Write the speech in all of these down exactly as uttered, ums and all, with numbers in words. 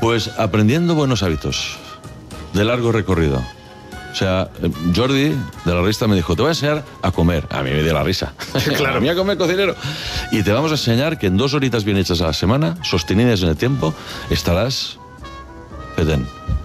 Pues aprendiendo buenos hábitos, de largo recorrido. O sea, Jordi, de la revista, me dijo, te voy a enseñar a comer. A mí me dio la risa. Claro. A mí a comer, cocinero. Y te vamos a enseñar que en dos horitas bien hechas a la semana, sostenidas en el tiempo, estarás petén.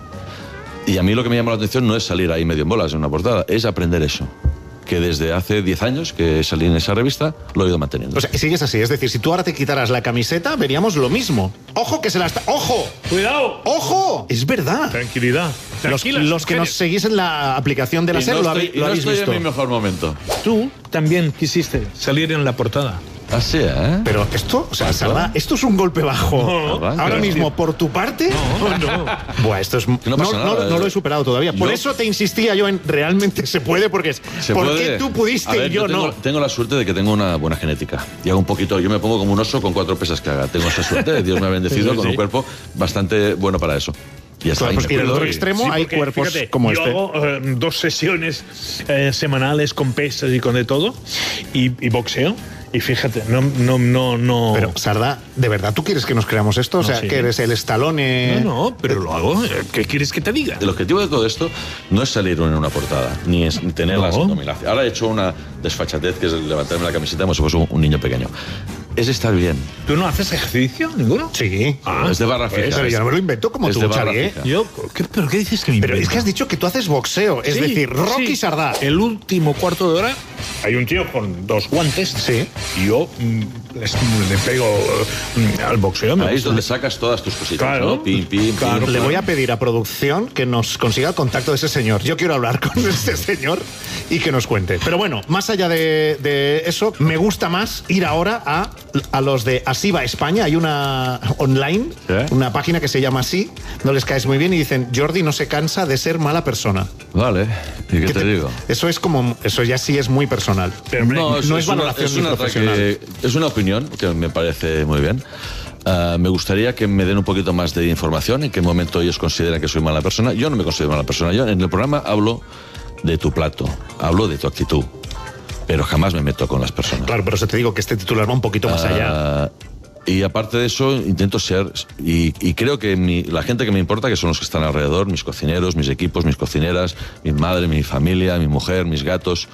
Y a mí lo que me llama la atención no es salir ahí medio en bolas en una portada, es aprender eso. Que desde hace diez años que salí en esa revista, lo he ido manteniendo. O sea, sigues así, es decir, si tú ahora te quitaras la camiseta, veríamos lo mismo. ¡Ojo que se la está... ¡Ojo! ¡Cuidado! ¡Ojo! Es verdad. Tranquilidad. Los, los que nos seguís en la aplicación de la Y SER no lo, estoy, habéis, y lo no habéis estoy visto. en mi mejor momento. Tú también quisiste salir en la portada. Así, ¿eh? Pero esto, o sea, Sardá, esto es un golpe bajo. No, Ahora pero- mismo, por tu parte. No, no. Buah, esto es. No, no pasa no- nada, no lo eh. he superado todavía. Por Yo- eso te insistía yo en realmente se puede, porque es. ¿Se ¿Por puede? qué tú pudiste A ver, y yo, tengo, no? Tengo la suerte de que tengo una buena genética. Y hago un poquito, yo me pongo como un oso con cuatro pesas que haga. Tengo esa suerte. Dios me ha bendecido Sí, con sí. un cuerpo bastante bueno para eso. Y ya está. Claro, ahí pues, me y del cuido otro y- extremo Sí, hay porque, cuerpos fíjate, como yo este. hago eh, dos sesiones eh, semanales con pesas y con de todo y, y boxeo. Y fíjate, no, no, no, no. Pero, Sardá, ¿de verdad tú quieres que nos creamos esto? O No, sea, sí. que eres el Stallone. No, no, pero lo hago. ¿Qué quieres que te diga? El objetivo de todo esto no es salir en una portada, ni es tener No. las abdominales. Ahora he hecho una desfachatez que es levantarme la camiseta como si fuese un, un niño pequeño. Es estar bien. ¿Tú no haces ejercicio ninguno? Sí. Ah, es de barra pues, fija. Pero es- yo no me lo invento como es tú, de barra Xavi, ¿eh? fija. Yo, ¿qué, ¿pero qué dices que me Pero es invento? que has dicho que tú haces boxeo. Es Sí, decir, Rocky sí. Sardá. El último cuarto de hora hay un tío con dos guantes. Sí. Y yo mm, les- le pego mm, al boxeo. me Ahí es gusta. donde sacas todas tus cositas, Claro. ¿no? Pim, pim, Claro. pim. Le voy a pedir a producción que nos consiga el contacto de ese señor. Yo quiero hablar con ese señor y que nos cuente. Pero bueno, más allá de, de eso, me gusta más ir ahora a, a los de Así va España. Hay una online, ¿Eh? una página que se llama Así, no les caes muy bien y dicen, Jordi no se cansa de ser mala persona. Vale, ¿y qué, ¿Qué te, te- digo? Eso es como, eso ya sí es muy personal. Pero, hombre, No, es, no es es una, valoración es ni un ataque- profesional. es una opinión que me parece muy bien. Ah, me gustaría que me den un poquito más de información, en qué momento ellos consideran que soy mala persona. Yo no me considero mala persona. Yo en el programa hablo de tu plato, hablo de tu actitud, pero jamás me meto con las personas. Claro, pero eso te digo que este titular va un poquito más allá. Ah, y aparte de eso, intento ser, y, y creo que mi- la gente que me importa, que son los que están alrededor, mis cocineros, mis equipos, mis cocineras, mi madre, mi familia, mi mujer, mis gatos,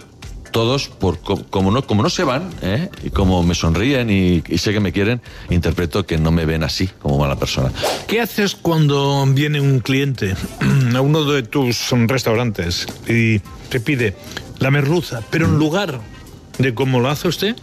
todos, por, co- como, no, como no se van, ¿eh? Y como me sonríen y, y sé que me quieren, interpreto que no me ven así, como mala persona. ¿qué haces cuando viene un cliente a uno de tus restaurantes y te pide la merluza, pero en lugar de como lo hace usted,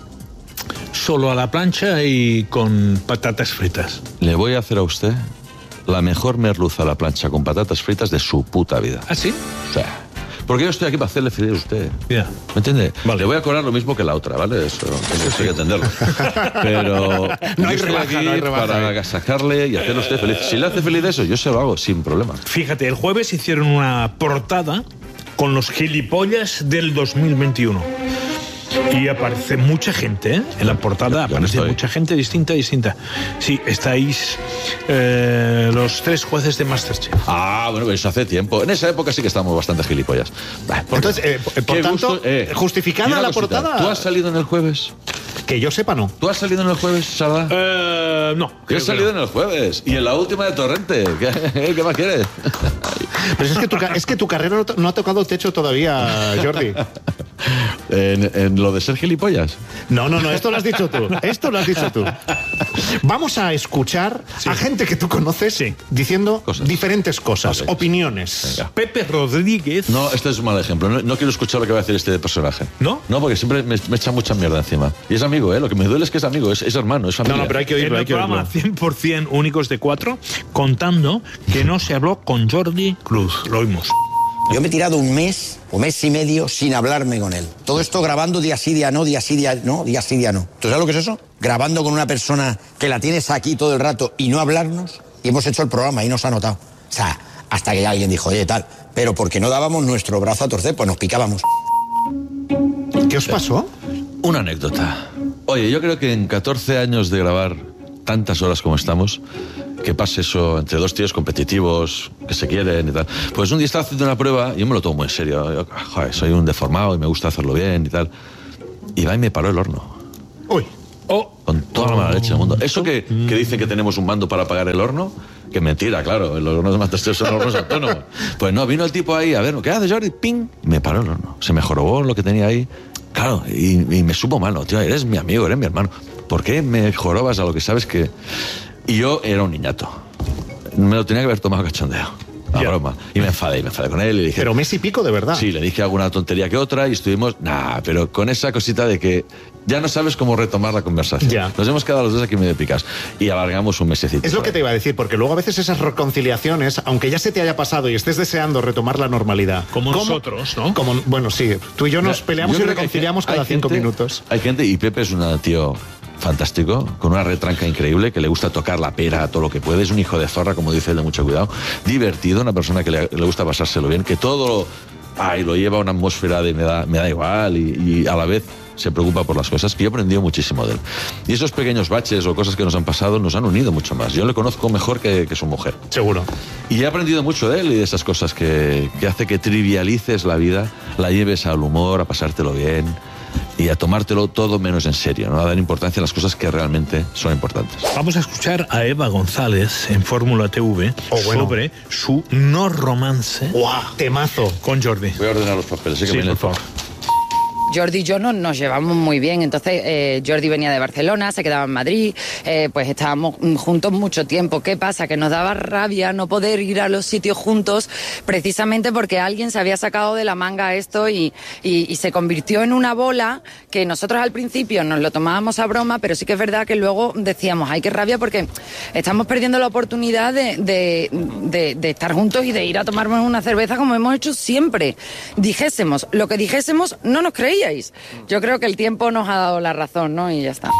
solo a la plancha y con patatas fritas? Le voy a hacer a usted la mejor merluza a la plancha con patatas fritas de su puta vida. ¿Ah, sí? O sea, porque yo estoy aquí para hacerle feliz a usted. Ya. ¿Me entiende? Vale. Le voy a cobrar lo mismo que la otra, ¿vale? Eso tengo que entenderlo. Pero No hay yo estoy rebaja, aquí no hay rebaja, para eh. agasajarle y hacerlo a usted feliz. Si le hace feliz eso, yo se lo hago sin problema. Fíjate, el jueves hicieron una portada con los gilipollas del dos mil veintiuno. Y aparece mucha gente, ¿eh? En la portada Yo no aparece estoy. mucha gente distinta, distinta. Sí, estáis eh, los tres jueces de Masterchef. Ah, bueno, eso hace tiempo. En esa época sí que estábamos bastante gilipollas. Bah, ¿por qué? Entonces, eh, por Qué tanto, gusto, eh. justificada Y una la cosita, portada. ¿Tú has salido en el jueves? Que yo sepa, no. ¿Tú has salido en el jueves, Sardá? Eh, no. Yo he creo que salido no. en el jueves. Y en la última de Torrente. ¿Qué, ¿Qué más quieres? Pero es que tu, ca- es que tu carrera no to- no ha tocado el techo todavía, Jordi. ¿En, en lo de ser gilipollas? No, no, no, esto lo has dicho tú. Esto lo has dicho tú. Vamos a escuchar a gente que tú conoces diciendo Cosas. diferentes cosas, Vale. opiniones. Venga. Pepe Rodríguez. No, este es un mal ejemplo. No, no quiero escuchar lo que va a decir este personaje. ¿No? No, porque siempre me, me echa mucha mierda encima. Y es amigo, ¿eh? Lo que me duele es que es amigo, es, es hermano, es familia. No, no, pero hay que En oírlo, hay el que programa oírlo. cien por ciento Únicos de Cuatro, contando que no se habló con Jordi Cruz. Lo oímos. Yo me he tirado un mes o mes y medio sin hablarme con él. Todo esto grabando día sí, día no, día sí, día no, día sí, día no. ¿Tú sabes lo que es eso? Grabando con una persona que la tienes aquí todo el rato y no hablarnos. Y hemos hecho el programa y nos ha notado. O sea, hasta que alguien dijo, oye, tal. Pero porque no dábamos nuestro brazo a torcer, pues nos picábamos. ¿Qué os pasó? Una anécdota. Oye, yo creo que en catorce años de grabar tantas horas como estamos, que pase eso entre dos tíos competitivos, que se quieren y tal. Pues un día estaba haciendo una prueba y yo me lo tomo muy en serio. Yo, joder, soy un deformado y me gusta hacerlo bien y tal. Y va y me paró el horno. Uy. Oh, Con toda la mala leche del mundo. Eso que, que dicen que tenemos un mando para apagar el horno, Que mentira, claro, los hornos de Masterchef son hornos autónomos. Pues no, vino el tipo ahí, a ver, ¿qué haces, Jordi? ¡Ping! Me paró el horno. Se me jorobó lo que tenía ahí. Claro, y, y me supo mal, ¿no? Tío, eres mi amigo, eres mi hermano. ¿Por qué me jorobas a lo que sabes que...? Y yo era un niñato. Me lo tenía que haber tomado cachondeo. La yeah. broma. Y me enfadé, y me enfadé con él y dije... Pero mes y pico, de verdad. Sí, le dije alguna tontería que otra y estuvimos... Nah, pero con esa cosita de que ya no sabes cómo retomar la conversación. Yeah. Nos hemos quedado los dos aquí medio picas. Y alargamos un mesecito. Es lo que te iba a decir, porque luego a veces esas reconciliaciones, aunque ya se te haya pasado y estés deseando retomar la normalidad... Como nosotros, ¿no? Como, bueno, sí. Tú y yo nos peleamos y reconciliamos cada cinco gente, minutos. Hay gente, y Pepe es un tío... fantástico, con una retranca increíble, que le gusta tocar la pera a todo lo que puede, es un hijo de zorra, como dice él, de mucho cuidado, divertido, una persona que le, le gusta pasárselo bien, que todo lo, ay, lo lleva a una atmósfera de me da, me da igual y, y a la vez se preocupa por las cosas, que yo he aprendido muchísimo de él. Y esos pequeños baches o cosas que nos han pasado nos han unido mucho más. Yo le conozco mejor que, que su mujer. Seguro. Y he aprendido mucho de él y de esas cosas que, que hace que trivialices la vida, la lleves al humor, a pasártelo bien y a tomártelo todo menos en serio, ¿no? A dar importancia a las cosas que realmente son importantes. Vamos a escuchar a Eva González en Fórmula T V oh, bueno. sobre su no romance. ¡Guau! Temazo. Con Jordi. Voy a ordenar los papeles. Sí, que sí, por favor. Jordi y yo no, nos llevamos muy bien, entonces eh, Jordi venía de Barcelona, se quedaba en Madrid, eh, pues estábamos juntos mucho tiempo. ¿Qué pasa? Que nos daba rabia no poder ir a los sitios juntos precisamente porque alguien se había sacado de la manga esto y, y, y se convirtió en una bola que nosotros al principio nos lo tomábamos a broma, pero sí que es verdad que luego decíamos, ay, qué rabia porque estamos perdiendo la oportunidad de, de, de, de estar juntos y de ir a tomarnos una cerveza como hemos hecho siempre. Dijésemos, lo que dijésemos no nos creíais. Yo creo que el tiempo nos ha dado la razón, ¿no? Y ya está.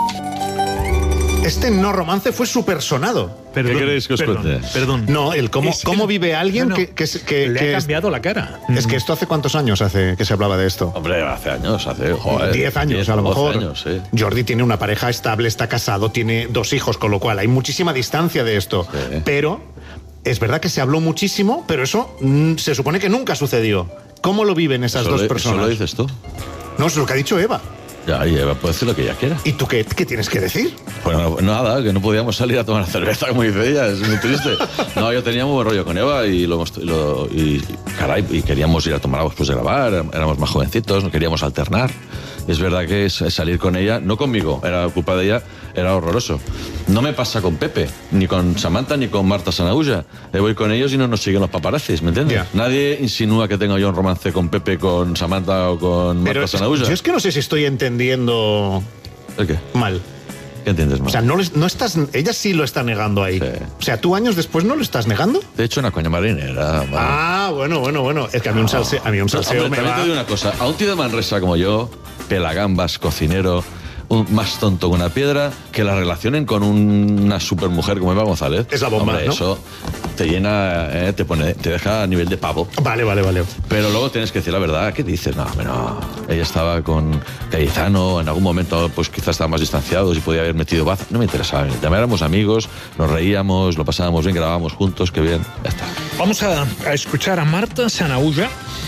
Este no romance fue súper sonado. Perdón, ¿Qué queréis que os perdón, cuente? Perdón. No, el cómo, Es cómo el- vive alguien no, no. que, que, es- que, Le que ha es, cambiado la cara. es que esto hace cuántos años hace que se hablaba de esto. Hombre, hace años, hace, joder. Diez años diez, a lo doce mejor. años, sí. Jordi tiene una pareja estable, está casado, tiene dos hijos, con lo cual hay muchísima distancia de esto. Sí. Pero es verdad que se habló muchísimo, pero eso mm, se supone que nunca sucedió. ¿Cómo lo viven esas ¿Eso dos lo- personas? ¿Eso lo dices tú? No, es lo que ha dicho Eva. Ya, y Eva puede decir lo que ella quiera. ¿Y tú qué, qué tienes que decir? Bueno, nada, que no podíamos salir a tomar cerveza, como dice ella, es muy triste. No, yo tenía muy buen rollo con Eva y, lo, hemos- lo- y, caray, y queríamos ir a tomar algo después de grabar, éramos más jovencitos, no queríamos alternar. Es verdad que es- es salir con ella, no conmigo, era culpa de ella, era horroroso. No me pasa con Pepe, ni con Samantha, ni con Marta Sanaúja. Eh, voy con ellos y no nos siguen los paparazzis, ¿me entiendes? Ya. Nadie insinúa que tenga yo un romance con Pepe, con Samantha o con Pero Marta es- Sanaúja. yo es que no sé si estoy entendiendo ¿El qué? mal. ¿Qué entiendes mal? O sea, no, les- no estás, ella sí lo está negando ahí. Sí. O sea, tú años después no lo estás negando. De hecho, una coña marinera. vale. Ah, bueno, bueno, bueno. Es que a mí un salseo, a mí un salseo Hombre, me también va... te digo una cosa. A un tío de Manresa como yo, pelagambas, cocinero, un, más tonto que una piedra, que la relacionen con una supermujer como Eva González. Es la bomba, Hombre, ¿no? eso te llena, eh, te pone, te deja a nivel de pavo. Vale, vale, vale. Pero luego tienes que decir la verdad. ¿Qué dices? No, hombre, no. Ella estaba con Cayetano, en algún momento pues quizás estaban más distanciados y podía haber metido baza. No me interesaba. También éramos amigos, nos reíamos, lo pasábamos bien, grabábamos juntos, qué bien. Ya está. Vamos a, a escuchar a Marta Sanaúja,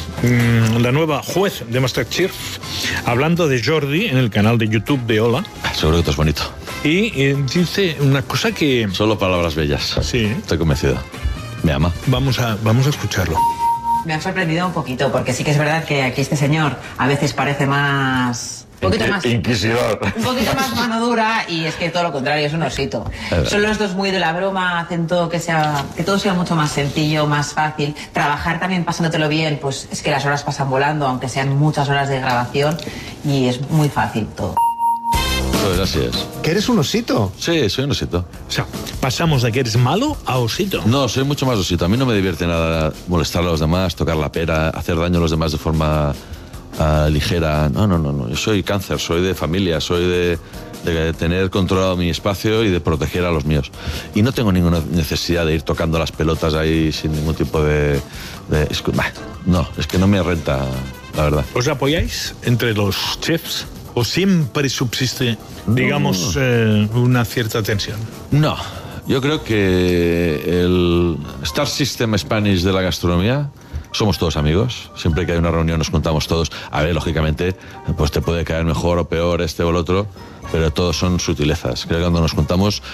mm, la nueva juez de Masterchef, hablando de Jordi en el canal de YouTube de Hola. Seguro que esto es bonito. Y eh, dice una cosa que... Solo palabras bellas. Sí. Estoy convencido. Me ama. Vamos a, vamos a escucharlo. Me ha sorprendido un poquito, porque sí que es verdad que aquí este señor a veces parece más... Un poquito más... Inquisidor. Un poquito más mano dura y es que todo lo contrario, es un osito. verdad. Son los dos muy de la broma, hacen todo que sea, que todo sea mucho más sencillo, más fácil. Trabajar también pasándotelo bien, pues es que las horas pasan volando, aunque sean muchas horas de grabación y es muy fácil todo. Pues así es. ¿Que eres un osito? Sí, soy un osito. O sea, pasamos de que eres malo a osito. No, soy mucho más osito. A mí no me divierte nada molestar a los demás, tocar la pera, hacer daño a los demás de forma ah, ligera. No, no, no, no. Yo soy cáncer, soy de familia, soy de, de tener controlado mi espacio y de proteger a los míos. Y no tengo ninguna necesidad de ir tocando las pelotas ahí sin ningún tipo de... de es que, bah, no, es que no me renta, la verdad. ¿Os apoyáis entre los chefs? ¿O siempre subsiste, digamos, eh, una cierta tensión? No, yo creo que el Star System Spanish de la gastronomía somos todos amigos. Siempre que hay una reunión nos juntamos todos. A ver, lógicamente, pues te puede caer mejor o peor este o el otro, pero todos son sutilezas. Creo que cuando nos juntamos,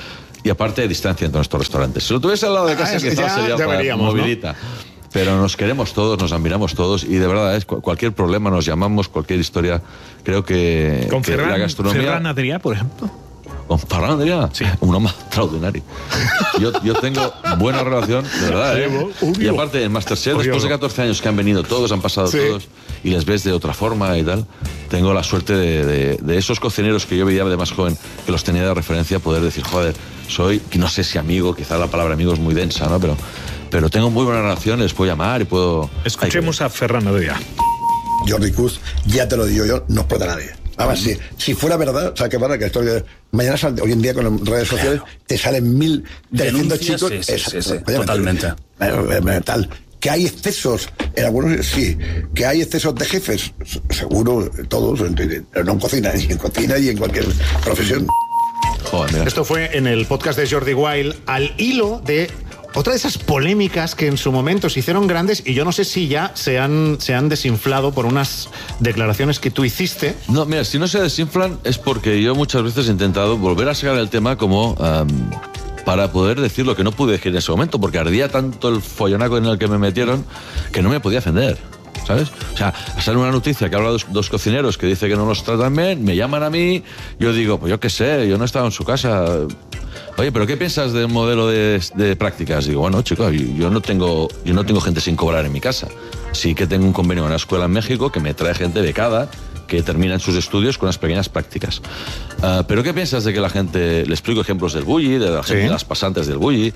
Y aparte de distancia entre nuestros restaurantes. Si lo tuviese al lado de casa, Ah, es que quizás ya- sería ya otra veríamos, ¿no? movilita. Pero nos queremos todos, nos admiramos todos y de verdad, es cu- cualquier problema nos llamamos, cualquier historia. Creo que, Con que Ferran, la gastronomía... Ferran Adrià, por ejemplo. ¿Con Ferran Adrià? Sí. Un hombre extraordinario. Yo, yo tengo buena relación, de verdad, ¿eh? Sí, obvio. Y aparte, en Masterchef, Obvio. después de catorce años que han venido todos, han pasado Sí. todos, y les ves de otra forma y tal, tengo la suerte de, de, de esos cocineros que yo veía de más joven, que los tenía de referencia, poder decir, joder, soy, que no sé si amigo, quizá la palabra amigo es muy densa, ¿no? Pero, pero tengo muy buena relación, les puedo llamar y puedo... Escuchemos a Ferran Adrià. Jordi Cruz, ya te lo digo yo, no explota a nadie. Además, si, si fuera verdad, o sea, que para que esto, que mañana sal- hoy en día con las redes sociales te salen mil trescientos Denuncias, chicos. sí, sí, Exacto, sí, sí, obviamente. totalmente. Eh, eh, Tal. Que hay excesos, en algunos sí, que hay excesos de jefes, s- seguro, todos, en- pero no en cocina, y en cocina y en cualquier profesión. Joder, mira. Esto fue en el podcast de Jordi Wild, al hilo de otra de esas polémicas que en su momento se hicieron grandes y yo no sé si ya se han, se han desinflado por unas declaraciones que tú hiciste. No, mira, si no se desinflan es porque yo muchas veces he intentado volver a sacar el tema como am, para poder decir lo que no pude decir en ese momento, porque ardía tanto el follonaco en el que me metieron que no me podía defender, ¿sabes? O sea, sale una noticia que habla de dos, dos cocineros que dice que no los tratan bien, me llaman a mí, yo digo, pues yo qué sé, yo no he estado en su casa. Oye, ¿pero qué piensas del modelo de, de prácticas? Digo, bueno, chicos, yo, yo no tengo, yo no tengo gente sin cobrar en mi casa. Sí que tengo un convenio con una escuela en México que me trae gente becada que terminan sus estudios con unas pequeñas prácticas. Uh, ¿Pero qué piensas de que la gente... Le explico ejemplos del bulli, de la gente, Sí. de las pasantes del bulli,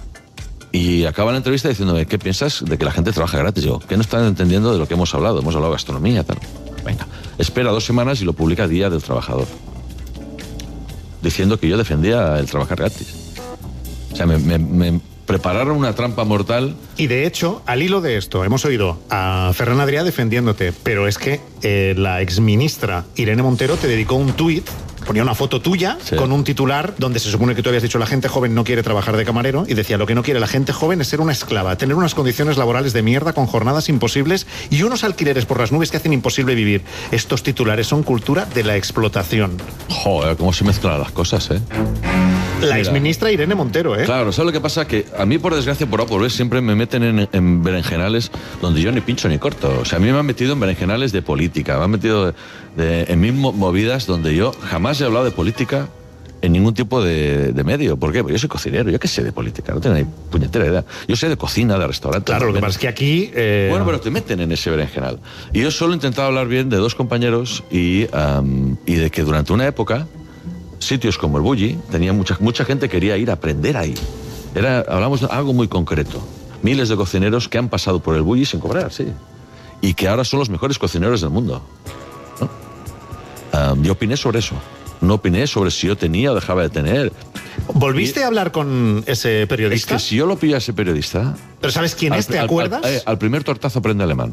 y acaba la entrevista diciéndome, ¿qué piensas de que la gente trabaja gratis? Yo, ¿qué no están entendiendo de lo que hemos hablado? Hemos hablado de gastronomía, tal. Venga, espera dos semanas y lo publica Día del Trabajador, diciendo que yo defendía el trabajar gratis. O sea, me, me, me prepararon una trampa mortal. Y de hecho, al hilo de esto, hemos oído a Ferran Adrià defendiéndote, pero es que eh, la exministra Irene Montero te dedicó un tuit, ponía una foto tuya Sí. con un titular donde se supone que tú habías dicho la gente joven no quiere trabajar de camarero y decía lo que no quiere la gente joven es ser una esclava, tener unas condiciones laborales de mierda con jornadas imposibles y unos alquileres por las nubes que hacen imposible vivir. Estos titulares son cultura de la explotación. Joder, cómo se mezclan las cosas, ¿eh? La Mira. exministra Irene Montero, ¿eh? Claro, ¿sabes lo que pasa? Que a mí, por desgracia, por A por B, siempre me meten en, en berenjenales donde yo ni pincho ni corto. O sea, a mí me han metido en berenjenales de política, me han metido de- de- en mis mo- movidas donde yo jamás he hablado de política en ningún tipo de, de medio. ¿Por qué? Porque yo soy cocinero, yo qué sé de política, no tengo ni puñetera idea. Yo sé de cocina, de restaurante. Claro, lo que pasa es que aquí... eh, Bueno, pero te meten en ese berenjenal. Y yo solo he intentado hablar bien de dos compañeros y, am, y de que durante una época sitios como el Bulli tenía mucha, mucha gente quería ir a aprender ahí. Era, hablamos de algo muy concreto. Miles de cocineros que han pasado por el Bulli sin cobrar, sí. Y que ahora son los mejores cocineros del mundo. ¿No? Am, yo opiné sobre eso. No opiné sobre si yo tenía o dejaba de tener. ¿Volviste Y- a hablar con ese Es periodista? que si yo lo pillo a ese periodista... ¿Pero sabes quién es? Al- ¿Te al- acuerdas? Al, eh, al primer tortazo aprende alemán.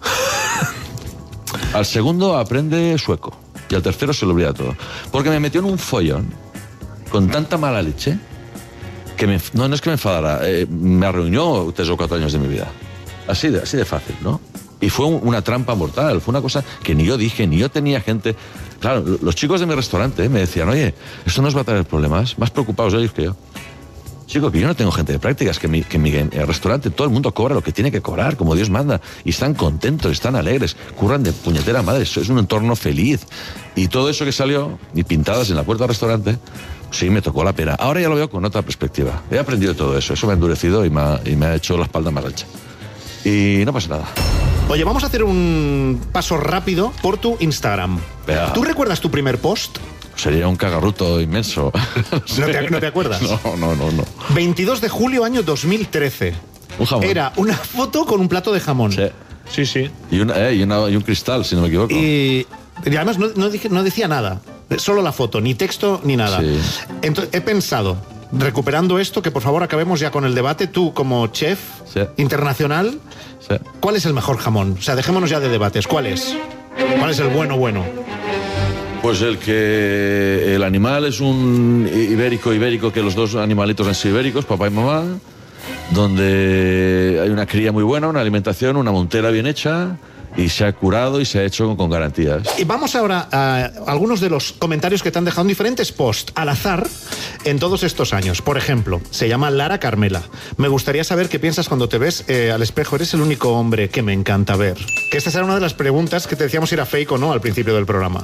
Al segundo aprende sueco. Y al tercero se lo olvida todo. Porque me metió en un follón con tanta mala leche que me, no, no es que me enfadara, eh, me arruinó tres o cuatro años de mi vida. Así de, así de fácil, ¿no? Y fue un- una trampa mortal, fue una cosa que ni yo dije, ni yo tenía gente... Claro, los chicos de mi restaurante me decían, oye, esto nos va a traer problemas, más preocupados ellos que yo. Chico, que yo no tengo gente de prácticas, que, mi, que en mi en el restaurante todo el mundo cobra lo que tiene que cobrar, como Dios manda, y están contentos, están alegres, curran de puñetera madre, eso es un entorno feliz. Y todo eso que salió, y pintadas en la puerta del restaurante, sí me tocó la pena. Ahora ya lo veo con otra perspectiva. He aprendido todo eso, eso me ha endurecido y me ha, y me ha hecho la espalda más ancha. Y no pasa nada. Oye, vamos a hacer un paso rápido por tu Instagram. Vea. ¿Tú recuerdas tu primer post? Sería un cagarruto inmenso. ¿No te, no te acuerdas? No, no, no, no. veintidós de julio año dos mil trece. Un jamón. Era una foto con un plato de jamón. Sí. Sí, sí. Y, una, eh, y, una- y un cristal, si no me equivoco. Y, y además no, no dije- no decía nada. Solo la foto, ni texto ni nada. Sí. Entonces he pensado, recuperando esto, que por favor acabemos ya con el debate. Tú, como chef Sí. internacional, Sí. ¿cuál es el mejor jamón? O sea, dejémonos ya de debates. ¿Cuál es? ¿Cuál es el bueno bueno? Pues el que el animal es un ibérico, ibérico, que los dos animalitos han sido ibéricos, papá y mamá, donde hay una cría muy buena, una alimentación, una montera bien hecha y se ha curado y se ha hecho con garantías. Y vamos ahora a algunos de los comentarios que te han dejado en diferentes posts al azar en todos estos años. Por ejemplo, se llama Lara Carmela. Me gustaría saber qué piensas cuando te ves eh, al espejo. Eres el único hombre que me encanta ver. Que esta era una de las preguntas que te decíamos si era fake o no al principio del programa.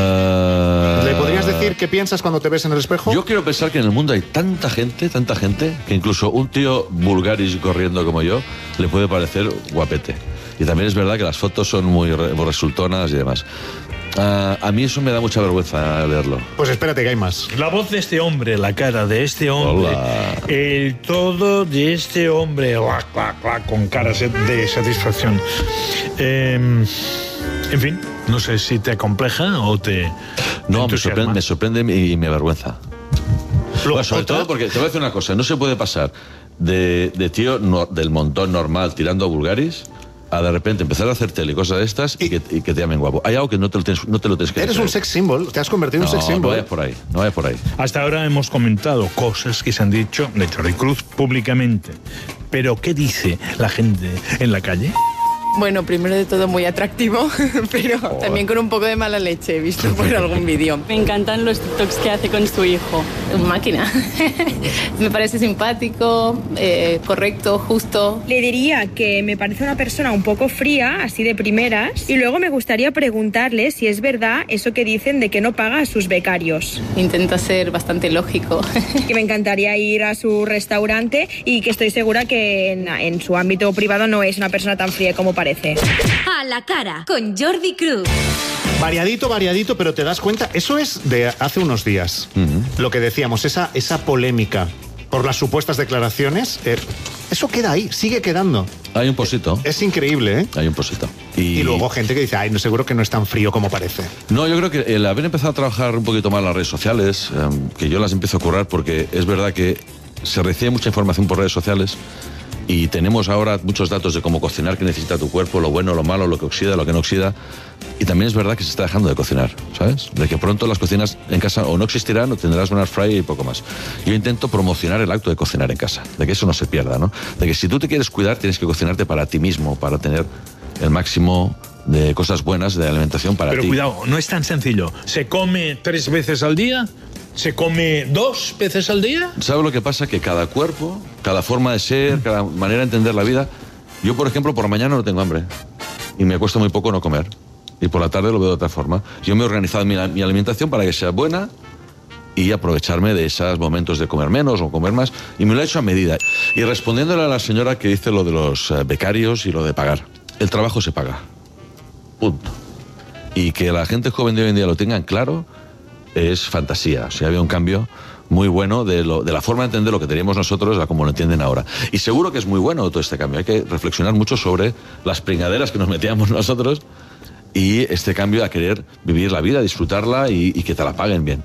Uh... ¿Le podrías decir qué piensas cuando te ves en el espejo? Yo quiero pensar que en el mundo hay tanta gente, tanta gente, que incluso un tío vulgaris corriendo como yo le puede parecer guapete. Y también es verdad que las fotos son muy re resultonas y demás. Uh, a mí eso me da mucha vergüenza leerlo. Pues espérate que hay más. La voz de este hombre, la cara de este hombre, Hola. El todo de este hombre, la, la, la, con caras de satisfacción. Eh, en fin, no sé si te acompleja o te... No, te me sorprende, me sorprende y me avergüenza. Bueno, sobre todo porque te voy a decir una cosa, no se puede pasar de, de tío no, del montón normal tirando a vulgaris a de repente empezar a hacer tele y cosas de estas y, y, que, y que te llamen guapo. Hay algo que no te lo tienes, no te lo tienes que Eres creer. un sex symbol, te has convertido en no, un sex symbol. No vayas por ahí, no vayas por ahí. Hasta ahora hemos comentado cosas que se han dicho de Jordi Cruz públicamente. Pero, ¿qué dice la gente en la calle? Bueno, primero de todo muy atractivo, pero oh. también con un poco de mala leche, he visto por algún vídeo. Me encantan los TikToks que hace con su hijo. Máquina. Me parece simpático, eh, correcto, justo. Le diría que me parece una persona un poco fría, así de primeras, y luego me gustaría preguntarle si es verdad eso que dicen de que no paga a sus becarios. Intenta ser bastante lógico. Que me encantaría ir a su restaurante y que estoy segura que en, en su ámbito privado no es una persona tan fría como parece. A la cara, con Jordi Cruz. Variadito, variadito, pero te das cuenta, eso es de hace unos días. Uh-huh. Lo que decíamos, esa, esa polémica por las supuestas declaraciones, eh, eso queda ahí, sigue quedando. Hay un posito. Es increíble, ¿eh? Hay un posito. Y, y luego gente que dice, ay, no, seguro que no es tan frío como parece. No, yo creo que el haber empezado a trabajar un poquito más en las redes sociales, eh, que yo las empiezo a currar porque es verdad que se recibe mucha información por redes sociales. Y tenemos ahora muchos datos de cómo cocinar, qué necesita tu cuerpo, lo bueno, lo malo, lo que oxida, lo que no oxida. Y también es verdad que se está dejando de cocinar, ¿sabes? De que pronto las cocinas en casa o no existirán o tendrás un air fryer y poco más. Yo intento promocionar el acto de cocinar en casa, de que eso no se pierda, ¿no? De que si tú te quieres cuidar, tienes que cocinarte para ti mismo, para tener el máximo de cosas buenas de alimentación para ti. Pero cuidado, no es tan sencillo. ¿Se come tres veces al día? ¿Se come dos veces al día? ¿Sabes lo que pasa? Que cada cuerpo, cada forma de ser, cada manera de entender la vida... Yo, por ejemplo, por la mañana no tengo hambre y me cuesta muy poco no comer. Y por la tarde lo veo de otra forma. Yo me he organizado mi, mi alimentación para que sea buena y aprovecharme de esos momentos de comer menos o comer más. Y me lo he hecho a medida. Y respondiéndole a la señora que dice lo de los becarios y lo de pagar. El trabajo se paga. Punto. Y que la gente joven de hoy en día lo tengan claro... es fantasía. O sea, había un cambio muy bueno de, lo, de la forma de entender lo que teníamos nosotros a como lo entienden ahora. Y seguro que es muy bueno todo este cambio. Hay que reflexionar mucho sobre las pringaderas que nos metíamos nosotros y este cambio a querer vivir la vida, disfrutarla y, y que te la paguen bien.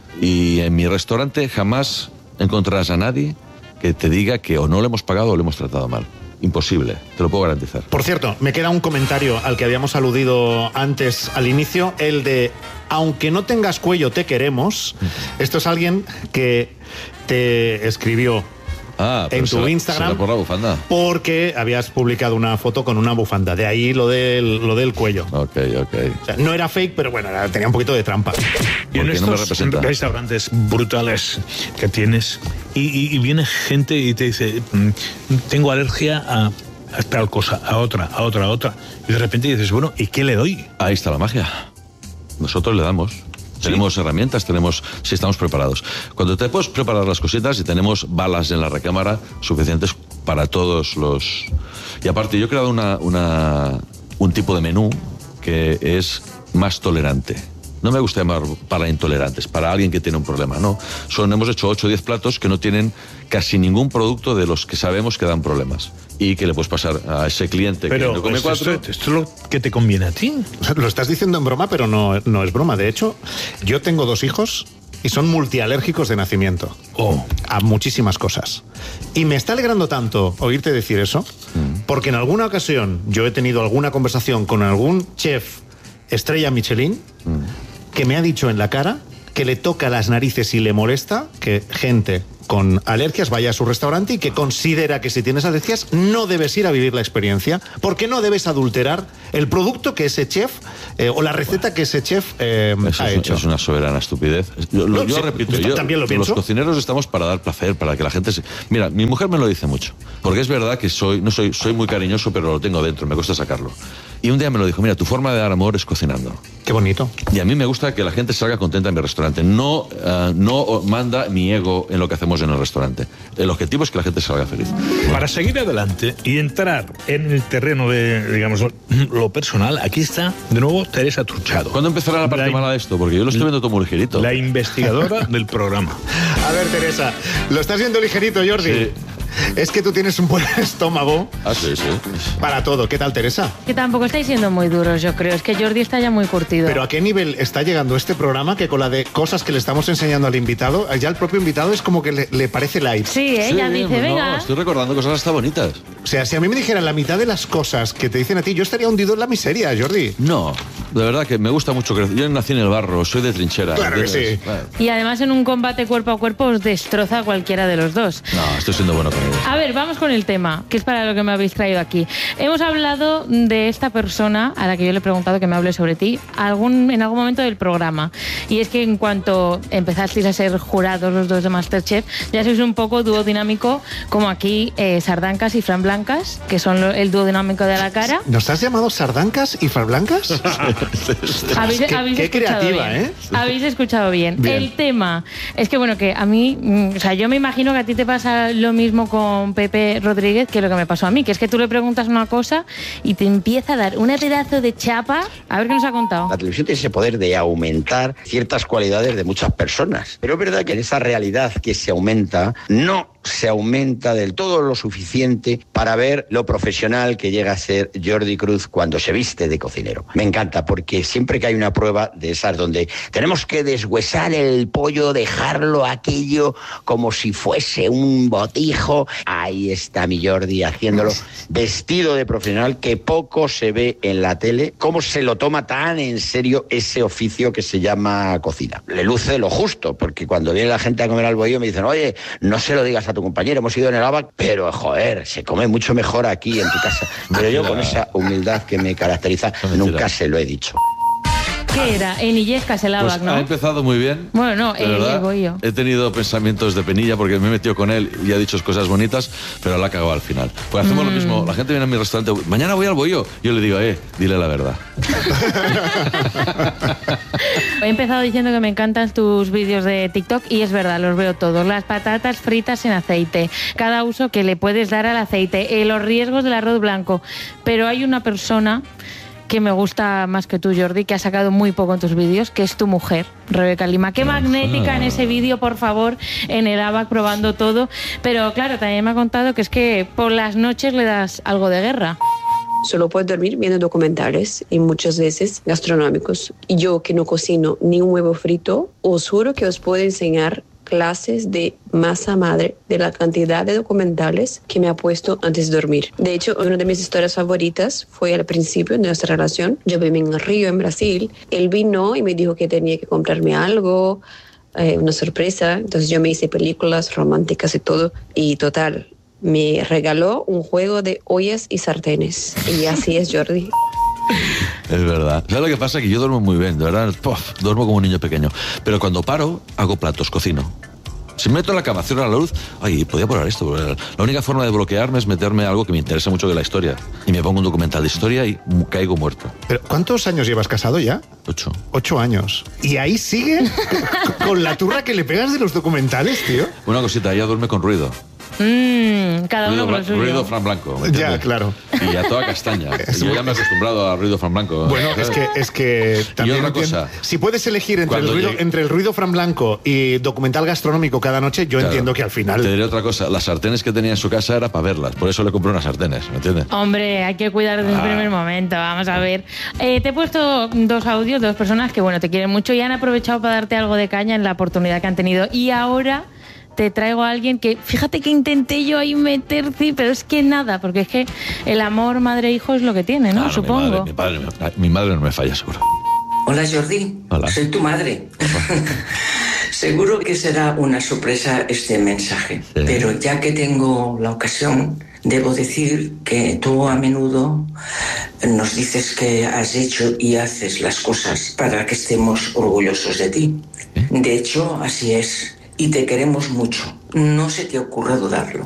Y en mi restaurante jamás encontrarás a nadie que te diga que o no le hemos pagado o le hemos tratado mal. Imposible, te lo puedo garantizar. Por cierto, me queda un comentario al que habíamos aludido antes al inicio, el de aunque no tengas cuello te queremos. Esto es alguien que te escribió ah, en tu será, Instagram será por la bufanda. Porque habías publicado una foto con una bufanda, de ahí lo del, lo del cuello. Ok, ok. O sea, no era fake, pero bueno, era, tenía un poquito de trampa. Y en estos no restaurantes brutales que tienes y, y, y viene gente y te dice tengo alergia a, a tal cosa, a otra, a otra, a otra, y de repente dices, bueno, ¿y qué le doy? Ahí está la magia. Nosotros le damos. ¿Sí? Tenemos herramientas, tenemos, si estamos preparados. Cuando te puedes preparar las cositas y tenemos balas en la recámara suficientes para todos los... Y aparte, yo he creado una, una, un tipo de menú que es más tolerante. No me gusta llamar para intolerantes, para alguien que tiene un problema, no. Son, hemos hecho ocho o diez platos que no tienen casi ningún producto de los que sabemos que dan problemas. Y que le puedes pasar a ese cliente pero que no come esto, cuatro. Esto, esto es lo que te conviene a ti. Lo estás diciendo en broma, pero no, no es broma. De hecho, yo tengo dos hijos y son multialérgicos de nacimiento. Oh. A muchísimas cosas. Y me está alegrando tanto oírte decir eso, mm. porque en alguna ocasión yo he tenido alguna conversación con algún chef estrella Michelin mm. que me ha dicho en la cara que le toca las narices y le molesta que gente con alergias vaya a su restaurante y que considera que si tienes alergias no debes ir a vivir la experiencia porque no debes adulterar el producto que ese chef eh, o la receta que ese chef eh, Eso ha es, hecho. Es una soberana estupidez. Yo, No, yo sí, repito, yo, también lo pienso. los cocineros estamos para dar placer, para que la gente se... Mira, mi mujer me lo dice mucho, porque es verdad que soy, no soy, soy muy cariñoso, pero lo tengo dentro, me cuesta sacarlo. Y un día me lo dijo, mira, tu forma de dar amor es cocinando. Qué bonito. Y a mí me gusta que la gente salga contenta en mi restaurante. No, uh, no manda mi ego en lo que hacemos en el restaurante. El objetivo es que la gente salga feliz. Para seguir adelante y entrar en el terreno de, digamos, lo personal, aquí está de nuevo Teresa Truchado. ¿Cuándo empezará la parte La- mala de esto? Porque yo lo estoy viendo todo muy ligerito. La investigadora del programa. A ver, Teresa, lo estás viendo ligerito, Jordi. Sí. Es que tú tienes un buen estómago Ah, sí, sí. para todo. ¿Qué tal, Teresa? Que tampoco estáis siendo muy duros, yo creo. Es que Jordi está ya muy curtido. Pero ¿a qué nivel está llegando este programa que con la de cosas que le estamos enseñando al invitado, ya el propio invitado es como que le, le parece light? Sí, ella Sí, dice, pues no, venga. estoy recordando cosas hasta bonitas. O sea, si a mí me dijeran la mitad de las cosas que te dicen a ti, yo estaría hundido en la miseria, Jordi. No, de verdad que me gusta mucho crecer. Yo nací en el barro, soy de trinchera. Claro que ¿entiendes? sí. Bueno, Y además en un combate cuerpo a cuerpo os destroza a cualquiera de los dos. no, estoy siendo bueno con ellos. A ver, vamos con el tema, que es para lo que me habéis traído aquí. Hemos hablado de esta persona a la que yo le he preguntado que me hable sobre ti algún, en algún momento del programa. Y es que en cuanto empezasteis a ser jurados los dos de MasterChef, ya sois un poco dúo dinámico, como aquí eh, Sardancas y Fran Blancas, que son lo- el dúo dinámico de A la Cara. ¿Nos has llamado Sardancas y Farblancas? Habéis, Qué- habéis qué escuchado creativa, bien. ¿eh? Habéis escuchado bien. Bien. El tema es que, bueno, que a mí, mm, o sea, yo me imagino que a ti te pasa lo mismo con Pepe Rodríguez que lo que me pasó a mí, que es que tú le preguntas una cosa y te empieza a dar una pedazo de chapa. A ver qué nos ha contado. La televisión tiene ese poder de aumentar ciertas cualidades de muchas personas. Pero es verdad que en esa realidad que se aumenta, no se aumenta del todo lo suficiente para ver lo profesional que llega a ser Jordi Cruz cuando se viste de cocinero. Me encanta porque siempre que hay una prueba de esas donde tenemos que deshuesar el pollo, dejarlo aquello como si fuese un botijo, ahí está mi Jordi haciéndolo vestido de profesional, que poco se ve en la tele, cómo se lo toma tan en serio ese oficio que se llama cocina. Le luce lo justo, porque cuando viene la gente a comer al bohío me dicen, oye, no se lo digas a tu compañero, hemos ido en el ABAC, pero joder, se come mucho mejor aquí en tu casa. Pero yo con esa humildad que me caracteriza, nunca se lo he dicho. ¿Qué era? En Illescas el Pues ABAC, ¿no? ha empezado muy bien. Bueno, no, de el, verdad. el bohío. He tenido pensamientos de penilla porque me he metido con él y ha dicho cosas bonitas, pero la ha cagado al final. Pues hacemos lo Mm. mismo. La gente viene a mi restaurante, mañana voy al bohío. Yo le digo, eh, dile la verdad. He empezado diciendo que me encantan tus vídeos de TikTok y es verdad, los veo todos. Las patatas fritas en aceite, cada uso que le puedes dar al aceite, eh, los riesgos del arroz blanco. Pero hay una persona que me gusta más que tú, Jordi, que ha sacado muy poco en tus vídeos, que es tu mujer, Rebeca Lima. Qué magnética en ese vídeo, por favor, en el ABAC probando todo. Pero claro, también me ha contado que es que por las noches le das algo de guerra. Solo puedo dormir viendo documentales y muchas veces gastronómicos. Y yo que no cocino ni un huevo frito, os juro que os puedo enseñar clases de masa madre de la cantidad de documentales que me ha puesto antes de dormir. De hecho, una de mis historias favoritas fue al principio de nuestra relación. Yo vivía en Río, en Brasil. Él vino y me dijo que tenía que comprarme algo, eh, una sorpresa. Entonces yo me hice películas románticas y todo. Y total, me regaló un juego de ollas y sartenes. Y así es, Jordi. Es verdad. ¿Sabes lo que pasa? Que yo duermo muy bien, de verdad. Puff, duermo como un niño pequeño. Pero cuando paro, hago platos, cocino. Si me meto en la cama, cierro la luz, ay, podía probar esto. La única forma de bloquearme es meterme algo que me interesa mucho de la historia. Y me pongo un documental de historia y caigo muerto. Pero ¿cuántos años llevas casado ya? Ocho. Ocho años. ¿Y ahí sigue con la turra que le pegas de los documentales, tío? Una cosita, ella duerme con ruido. Mm, cada Ruido, uno con lo suyo. ruido Fran Blanco. ¿me Ya, entiendes? claro. Y a toda castaña. Yo ya me he acostumbrado a ruido Fran Blanco. Bueno, es que, es que también otra entiendo- cosa. si puedes elegir entre el, Cuando ruido, llegue- entre el ruido Fran Blanco y documental gastronómico cada noche, yo Claro. entiendo que al final... Te diré otra cosa. Las sartenes que tenía en su casa era para verlas. Por eso le compré unas sartenes, ¿me entiendes? Hombre, hay que cuidar desde el Ah. primer momento. Vamos a ver. Eh, te he puesto dos audios, dos personas que, bueno, te quieren mucho y han aprovechado para darte algo de caña en la oportunidad que han tenido. Y ahora te traigo a alguien que, fíjate que intenté yo ahí meter, sí, pero es que nada, porque es que el amor madre-hijo es lo que tiene, ¿no? Claro, Supongo. Mi madre, mi, padre, mi madre no me falla, seguro. Hola Jordi, Hola. soy tu madre. Seguro que será una sorpresa este mensaje, sí. Pero ya que tengo la ocasión, debo decir que tú a menudo nos dices que has hecho y haces las cosas para que estemos orgullosos de ti. ¿Eh? De hecho, así es, y te queremos mucho. No se te ocurra dudarlo.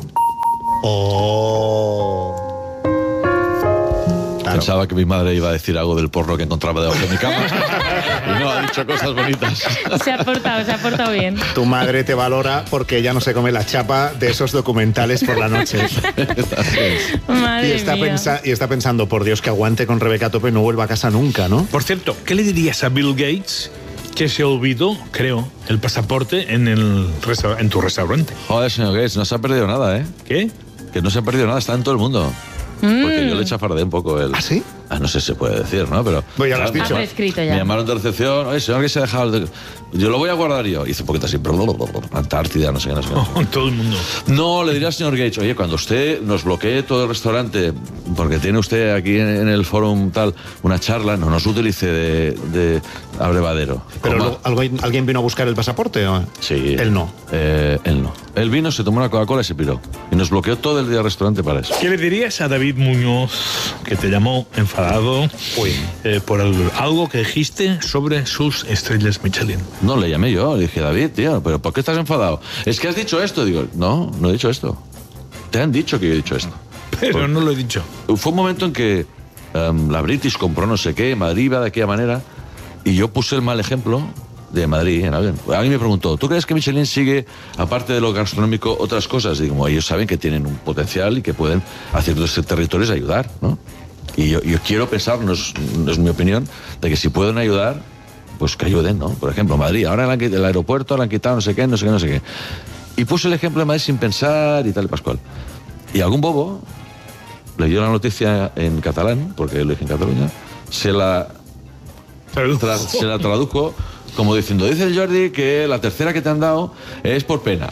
Oh... Claro. Pensaba que mi madre iba a decir algo del porno que encontraba debajo de mi cama y no, ha dicho cosas bonitas. Se ha portado, se ha portado bien. Tu madre te valora porque ella no se come la chapa de esos documentales por la noche. Madre y, está mía. Pensa- y está pensando, por Dios, que aguante con Rebeca a tope y no vuelva a casa nunca, ¿no? Por cierto, ¿qué le dirías a Bill Gates que se olvidó, creo, el pasaporte en, el resta- en tu restaurante? Joder, señor Gates, no se ha perdido nada, ¿eh? ¿Qué? Que no se ha perdido nada, está en todo el mundo. Porque yo le chafardé un poco el... ¿Ah, sí? Ah, no sé si se puede decir, ¿no? Pero... Pues ya lo has claro, dicho. Ha prescrito ya. Me llamaron de recepción, oye, señor, que se ha dejado... el- Yo lo voy a guardar yo. Hice un poquito así, Antártida, no sé qué, no sé qué. Oh, todo el mundo. No, le diría al señor Gates, oye, cuando usted nos bloquee todo el restaurante, porque tiene usted aquí en, en el fórum tal, una charla, no nos utilice de, de abrevadero. ¿Pero Coma. luego, ¿alguien, ¿alguien vino a buscar el pasaporte? ¿O? Sí. Él no. Eh, él no. Él vino, se tomó una Coca-Cola y se piró. Y nos bloqueó todo el día el restaurante para eso. ¿Qué le dirías a David Muñoz, que te llamó enfadado eh, por el- algo que dijiste sobre sus estrellas Michelin? No, le llamé yo, le dije, David, tío, ¿pero por qué estás enfadado? Es que has dicho esto. Digo, no, no he dicho esto. Te han dicho que yo he dicho esto. Pero Por- no lo he dicho. Fue un momento en que um, la British compró no sé qué, Madrid iba de aquella manera, y yo puse el mal ejemplo de Madrid en alguien. Alguien me preguntó, ¿tú crees que Michelin sigue, aparte de lo gastronómico, otras cosas? Y como ellos saben que tienen un potencial y que pueden a ciertos territorios ayudar, ¿no? Y yo, yo quiero pensar, no es, no es mi opinión, de que si pueden ayudar, pues que ayuden, ¿no? Por ejemplo, Madrid, ahora le han quitado el aeropuerto, le han quitado no sé qué, no sé qué, no sé qué. Y puse el ejemplo de Madrid sin pensar y tal y pascual. Y algún bobo leyó la noticia en catalán, porque lo dije en Cataluña, se la, tra- se la tradujo como diciendo, dice el Jordi que la tercera que te han dado es por pena.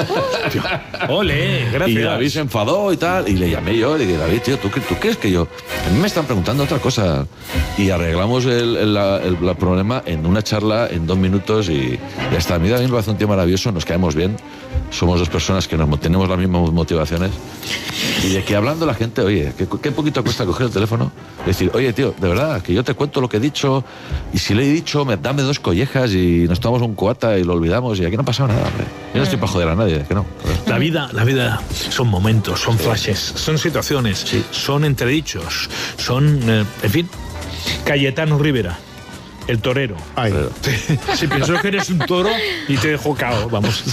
Ole, gracias. Y David se enfadó y tal, y le llamé yo, le dije, David, tío, ¿tú, qué- ¿tú crees que yo? A mí me están preguntando otra cosa. Y arreglamos el, el, la- el- el problema en una charla, en dos minutos, y ya está. A mí también me parece un tío maravilloso, nos caemos bien, somos dos personas que nos, tenemos las mismas motivaciones. Y de que hablando la gente, oye, ¿qué, qué poquito cuesta coger el teléfono? Y decir, oye, tío, de verdad, que yo te cuento lo que he dicho, y si le he dicho, me, dame dos collejas y nos tomamos un cubata y lo olvidamos, y aquí no ha pasado nada, hombre. Yo no estoy para joder a nadie, que no. La vida, la vida son momentos, son flashes, son situaciones, Sí. son entredichos, son, eh, en fin, Cayetano Rivera, el torero. Ay. Si pensó que eres un toro y te dejó cao, vamos.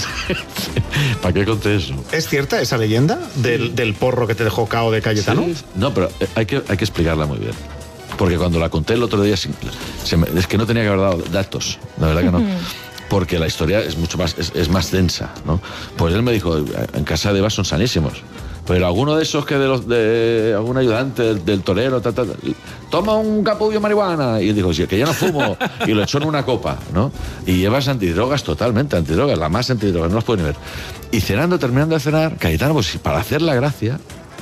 ¿Para qué conté eso? ¿Es cierta esa leyenda del, del porro que te dejó cao de Cayetano? Sí. No, pero eh, hay que, hay que explicarla muy bien. Porque cuando la conté el otro día, se- se me- es que no tenía que haber dado datos, la verdad que no. Porque la historia es mucho más, es, es más densa, ¿no? Pues él me dijo, en casa de Eva son sanísimos. Pero alguno de esos que de los de algún ayudante del, del torero, ta, ta, ta, toma un capullo de marihuana. Y él dijo, sí, que yo no fumo. Y lo echó en una copa, ¿no? Y Eva es antidrogas totalmente, antidrogas, la más antidrogas, no las pueden ver. Y cenando, terminando de cenar, Cayetano, pues para hacer la gracia,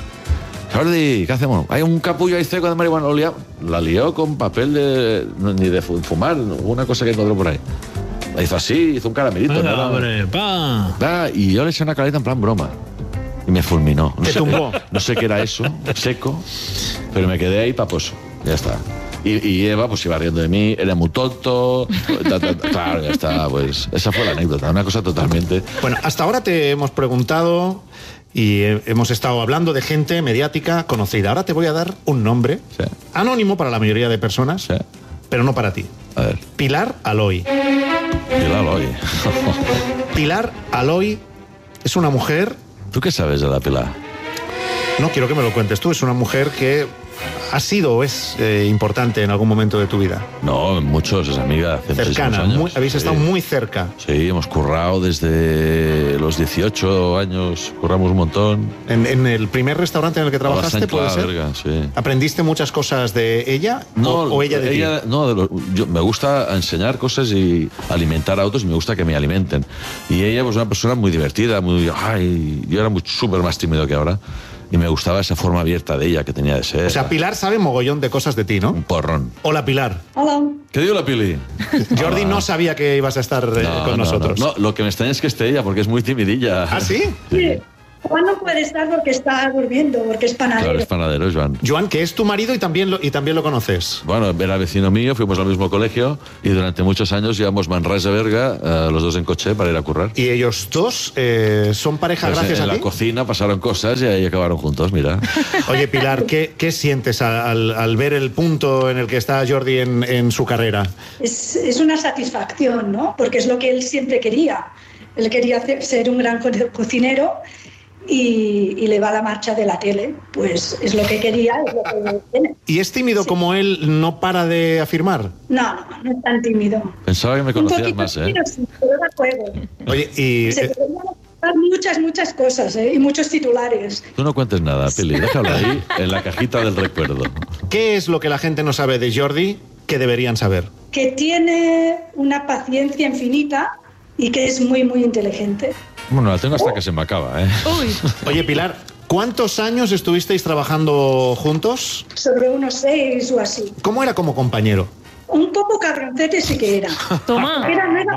Jordi, ¿qué hacemos? Hay un capullo ahí seco de marihuana, lo lia- la lió con papel de, no, ni de fu- fumar, una cosa que encontró por ahí. La hizo así, hizo un caramelito. Venga, ¿no? hombre, pa. Va, y yo le eché una caleta en plan broma. Y me fulminó. No ¿Te sé, tumbó? no sé qué era eso, seco, pero me quedé ahí paposo. Ya está. Y, y Eva pues iba riendo de mí, era muy tonto. Ta, ta, ta, claro, ya está. Pues esa fue la anécdota, una cosa totalmente. Bueno, hasta ahora te hemos preguntado y eh, hemos estado hablando de gente mediática conocida. Ahora te voy a dar un nombre Sí. anónimo para la mayoría de personas, Sí. pero no para ti. A ver, Pilar Aloy. Pilar Aloy. Pilar Aloy es una mujer, ¿Tú qué sabes de la Pilar? no quiero que me lo cuentes tú, es una mujer que ha sido o es eh, importante en algún momento de tu vida. No, muchos, es amiga hace muchísimos Cercana, años. muy- habéis Sí. estado muy cerca. Sí, hemos currado desde los dieciocho años, curramos un montón. En, en el primer restaurante en el que trabajaste, Bastante ¿puede ser? verga, sí. ¿Aprendiste muchas cosas de ella No, o, o ella de ti? No, de lo- yo, me gusta enseñar cosas y alimentar a otros y me gusta que me alimenten. Y ella pues una persona muy divertida, muy... Ay, yo era muy súper más tímido que ahora. y me gustaba esa forma abierta de ella que tenía de ser. O sea, Pilar sabe mogollón de cosas de ti, ¿no? Un porrón. Hola, Pilar. Hola. ¿Qué digo la Pili? Jordi Hola. no sabía que ibas a estar eh, No, con no, nosotros. No, no, lo que me extraña es que esté ella, porque es muy timidilla. ¿Ah, sí? Sí. Juan no puede estar porque está durmiendo, porque es panadero. Claro, es panadero, Joan. Joan, que es tu marido y también lo, y también lo conoces. Bueno, era vecino mío, fuimos al mismo colegio y durante muchos años llevamos Manresa Berga, eh, los dos en coche para ir a currar. Y ellos dos eh, son pareja Pues gracias en a la ti. cocina pasaron cosas y ahí acabaron juntos, mira. Oye, Pilar, ¿qué, qué sientes al, al ver el punto en el que está Jordi en, en su carrera? Es, es una satisfacción, ¿no? Porque es lo que él siempre quería. Él quería hacer- ser un gran co- cocinero y, y le va la marcha de la tele. Pues es lo que quería, es lo que tiene. ¿Y es tímido como él no para de afirmar? No, no, no es tan tímido. Pensaba que me Un conocías poquito más, ¿eh? tímido, sí, pero da juego. Oye, y... Se podrían contar muchas, muchas cosas, ¿eh? Y muchos titulares. Tú no cuentes nada, Pili, déjalo ahí en la cajita del recuerdo. ¿Qué es lo que la gente no sabe de Jordi que deberían saber? Que tiene una paciencia infinita y que es muy, muy inteligente. Bueno, la tengo hasta que se me acaba, ¿eh? Oye, Pilar, ¿cuántos años estuvisteis trabajando juntos? Sobre unos seis o así. ¿Cómo era como compañero? Un poco cabroncete sí que era. Toma. Era, no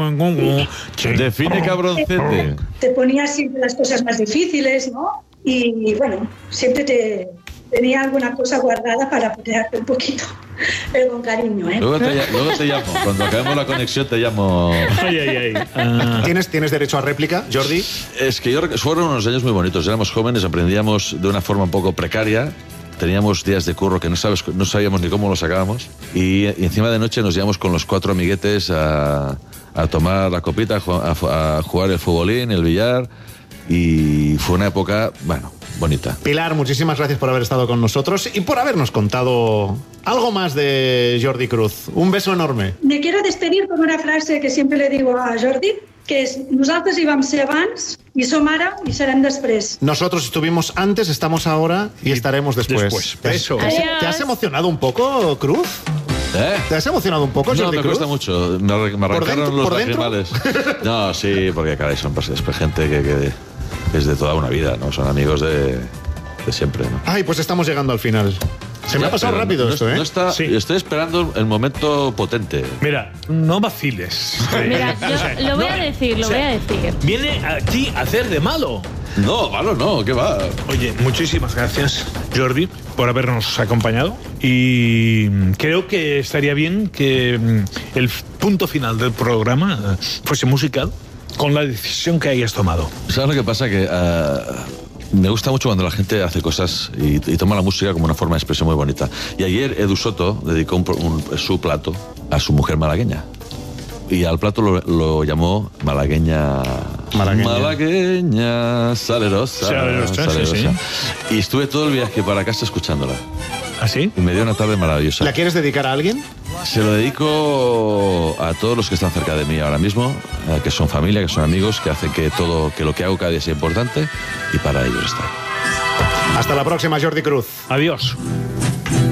era- Define cabroncete. Te ponía siempre las cosas más difíciles, ¿no? Y bueno, siempre te tenía alguna cosa guardada para ponerte un poquito, pero con cariño, ¿eh? Luego te, ll- luego te llamo, cuando acabemos la conexión te llamo. Ay, ay, ay. Ah. ¿Tienes, ¿Tienes derecho a réplica, Jordi? Es que yo rec- fueron unos años muy bonitos. Éramos jóvenes, aprendíamos de una forma un poco precaria. Teníamos días de curro que no, sabes, no sabíamos ni cómo los sacábamos. Y, y encima de noche nos íbamos con los cuatro amiguetes a, a tomar la copita, a, ju- a fu- a jugar el futbolín, el billar. Y fue una época, bueno, bonita. Pilar, muchísimas gracias por haber estado con nosotros y por habernos contado algo más de Jordi Cruz. Un beso enorme. Me quiero despedir con una frase que siempre le digo a Jordi, que es: nosaltres hi vam ser abans, i som ara i serem després. Nosotros estuvimos antes, estamos ahora y estaremos después. después. ¿Te, Eso. te has, Adiós. te has emocionado un poco, Cruz? ¿Eh? ¿Te has emocionado un poco, No, Jordi me Cruz? cuesta mucho. Me, arran- me ¿Por arrancaron dentro- los por dentro? lacrimales. No, sí, porque caray, son pues, es gente que, que es de toda una vida, ¿no? Son amigos de, de siempre, ¿no? Ay, pues estamos llegando al final. Se me Ya, ha pasado pero rápido no, esto, ¿eh? no está, Sí. Estoy esperando el momento potente. Mira, no vaciles. Mira, O sea, yo lo voy no, a decir, lo o sea, voy a decir. Viene aquí a hacer de malo. No, malo no, ¿qué va? Oye, muchísimas gracias, Jordi, por habernos acompañado. Y creo que estaría bien que mm, el punto final del programa eh, fuese musical con la decisión que hayas tomado. ¿Sabes lo que pasa? Que ah, me gusta mucho cuando la gente hace cosas y, y toma la música como una forma de expresión muy bonita. Y ayer Edu Soto dedicó un pro- un- su plato a su mujer malagueña. Y al plato lo, lo llamó malagueña. Malagueña. Malagueña, salerosa. Salerosa, sí, sí. Y estuve todo el viaje para casa escuchándola. ¿Así? Y me dio una tarde maravillosa. ¿La quieres dedicar a alguien? Se lo dedico a todos los que están cerca de mí ahora mismo, eh, que son familia, que son amigos, que hacen que todo, que lo que hago cada día sea importante, y para ellos está. Hasta la próxima, Jordi Cruz. Adiós.